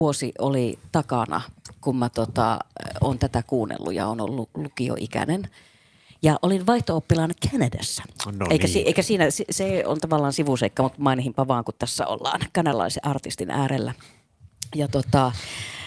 vuosi oli takana, kun mä olen tätä kuunnellut ja on ollut lukioikäinen. Ja olin vaihto-oppilaana Kanadassa. No Eikä siinä, se on tavallaan sivuseikka, mutta mainihinpa vaan, kun tässä ollaan kanadalaisen artistin äärellä. Ja